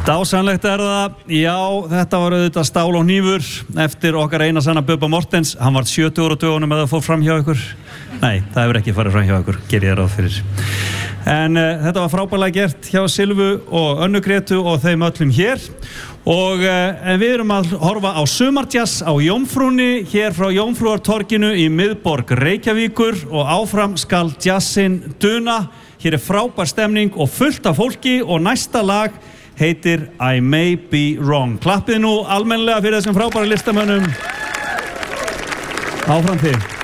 Dásamlegt það, já, þetta var auðvitað stál og hnífur eftir okkar eina sanna Bubba Mortens. Hann var 70 ára á dögunum eða fór fram hjá ykkur. Nei, það hefur ekki farið fram hjá ykkur, ger ég ráð fyrir. En þetta var frábærlega gert hjá Silvu og Önnu Grétu og þeim öllum hér. Og við erum að horfa á sumarjazz á Jómfrúnni, hér frá Jómfrúartorginu í miðborg Reykjavíkur og áfram skal jazzinn duna. Hér frábær stemning og fullt af fólki og næsta lag heitir I May Be Wrong. Klappið nú almennilega fyrir þessum frábæra listamönnum. Áfram þig.